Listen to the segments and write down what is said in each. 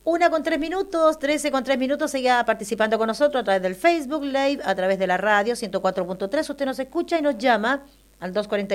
1:03, 13:03, siga participando con nosotros a través del Facebook Live, a través de la radio 104.3. Usted nos escucha y nos llama al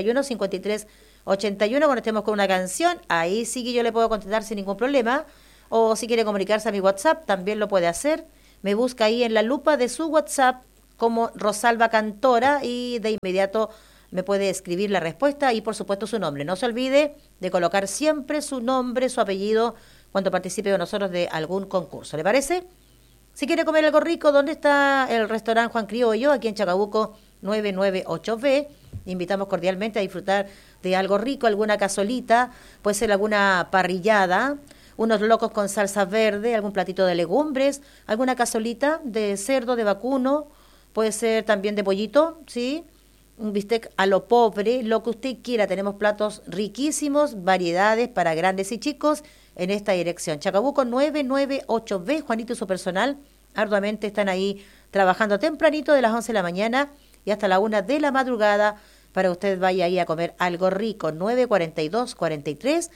241-5381 cuando estemos con una canción. Ahí sí que yo le puedo contestar sin ningún problema. O si quiere comunicarse a mi WhatsApp, también lo puede hacer. Me busca ahí en la lupa de su WhatsApp como Rosalba Cantora y de inmediato me puede escribir la respuesta y por supuesto su nombre. No se olvide de colocar siempre su nombre, su apellido cuando participe con nosotros de algún concurso. ¿Le parece? Si quiere comer algo rico, ¿dónde está el restaurante Juan Criollo? Aquí en Chacabuco 998B. Invitamos cordialmente a disfrutar de algo rico, alguna casolita, puede ser alguna parrillada, unos locos con salsa verde, algún platito de legumbres, alguna casolita de cerdo, de vacuno, puede ser también de pollito, ¿sí? Un bistec a lo pobre, lo que usted quiera. Tenemos platos riquísimos, variedades para grandes y chicos en esta dirección. Chacabuco 998B, Juanito y su personal arduamente están ahí trabajando tempranito de las 11 de la mañana y hasta la 1 de la madrugada para usted vaya ahí a comer algo rico. 942-43,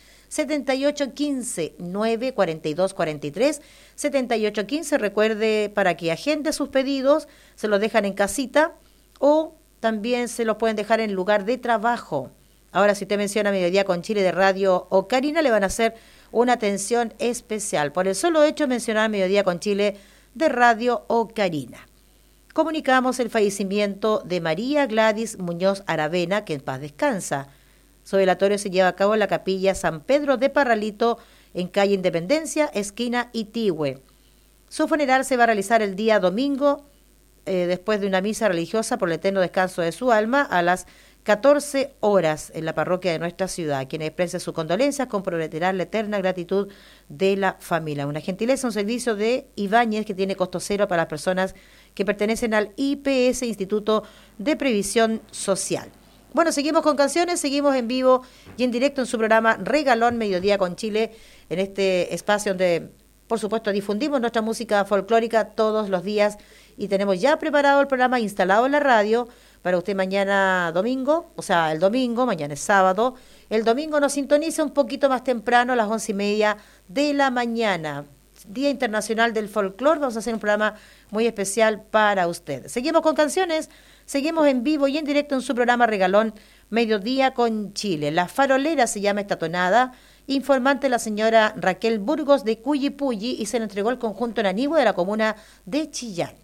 7815, 942-43, 7815. Recuerde, para que agende sus pedidos, se los dejan en casita o también se los pueden dejar en lugar de trabajo. Ahora, si usted menciona Mediodía con Chile de Radio Ocarina, le van a hacer una atención especial por el solo hecho de mencionar Mediodía con Chile de Radio Ocarina. Comunicamos el fallecimiento de María Gladys Muñoz Aravena, que en paz descansa. Su velatorio se lleva a cabo en la capilla San Pedro de Parralito, en calle Independencia, esquina Itigüe. Su funeral se va a realizar el día domingo, después de una misa religiosa por el eterno descanso de su alma, a las 14 horas en la parroquia de nuestra ciudad. Quien exprese sus condolencias comprometerá la eterna gratitud de la familia. Una gentileza, un servicio de Ibáñez que tiene costo cero para las personas que pertenecen al IPS, Instituto de Previsión Social. Bueno, seguimos con canciones, seguimos en vivo y en directo en su programa Regalón Mediodía con Chile, en este espacio donde, por supuesto, difundimos nuestra música folclórica todos los días y tenemos ya preparado el programa instalado en la radio para usted mañana domingo, o sea, el domingo, mañana es sábado. El domingo nos sintoniza un poquito más temprano a las 11:30 de la mañana. Día Internacional del Folclor, vamos a hacer un programa muy especial para usted. Seguimos con canciones, seguimos en vivo y en directo en su programa Regalón Mediodía con Chile. La Farolera se llama esta tonada, informante la señora Raquel Burgos de Cuyipulli y se le entregó el conjunto Nanigua de la comuna de Chillán.